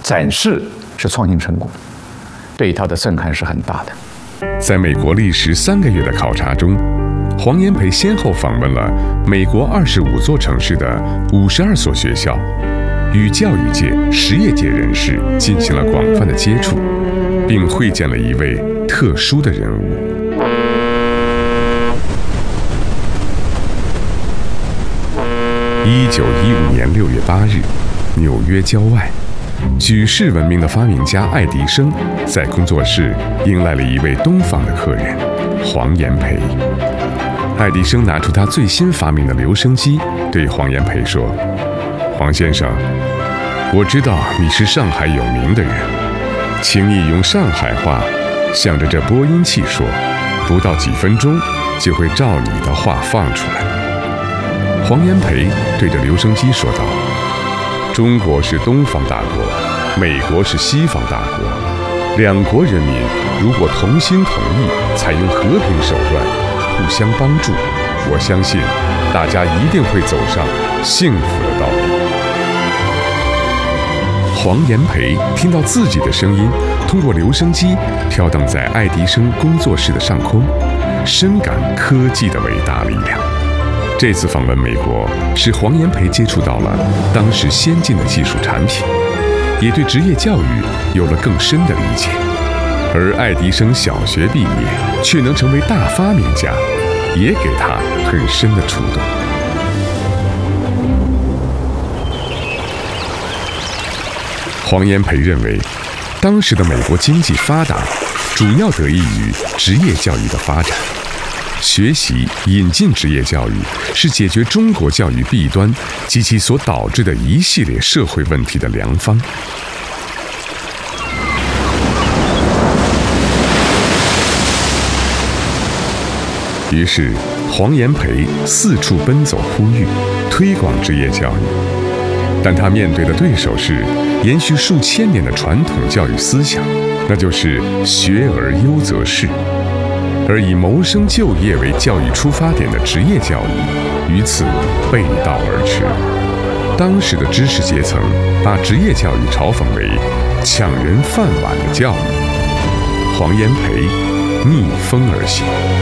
展示是创新成果，对他的震撼是很大的。 在美国历时3个月的考察中，黄炎培先后访问了美国25座城市的52所学校，与教育界、实业界人士进行了广泛的接触，并会见了一位特殊的人物。1915年6月8日，纽约郊外，举世闻名的发明家爱迪生在工作室迎来了一位东方的客人黄炎培。爱迪生拿出他最新发明的留声机，对黄炎培说：“黄先生，我知道你是上海有名的人，请你用上海话向着这播音器说，不到几分钟就会照你的话放出来。”黄炎培对着留声机说道：“中国是东方大国，美国是西方大国，两国人民如果同心同意，采用和平手段，互相帮助，我相信大家一定会走上幸福的道路。”黄炎培听到自己的声音通过留声机飘荡在爱迪生工作室的上空，深感科技的伟大力量。这次访问美国，使黄炎培接触到了当时先进的技术产品，也对职业教育有了更深的理解。而爱迪生小学毕业却能成为大发明家，也给他很深的触动。黄炎培认为，当时的美国经济发达，主要得益于职业教育的发展。学习引进职业教育是解决中国教育弊端及其所导致的一系列社会问题的良方。于是，黄炎培四处奔走呼吁，推广职业教育。但他面对的对手是延续数千年的传统教育思想，那就是学而优则仕。而以谋生就业为教育出发点的职业教育，于此背道而驰。当时的知识阶层把职业教育嘲讽为抢人饭碗的教育。黄炎培逆风而行。